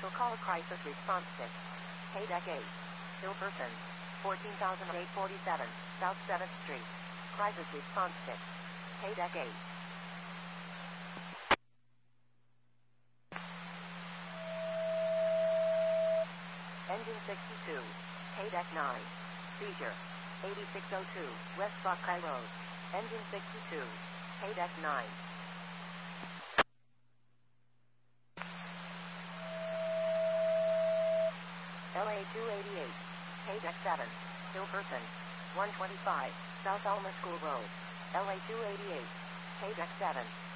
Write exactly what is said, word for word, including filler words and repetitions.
Special Call Crisis Response six. Haydeck eight. Hilperson. fourteen thousand eight hundred forty-seven, South seventh Street. Crisis Response six. Haydeck eight. Engine sixty-two. Haydeck nine. Seizure. eighty-six oh two, West Buckeye Road. Engine sixty-two. Haydeck nine. L A two eighty-eight. Haydeck seven. Hilperson. one twenty-five, South Alma School Road. L A two eighty-eight. Haydeck seven.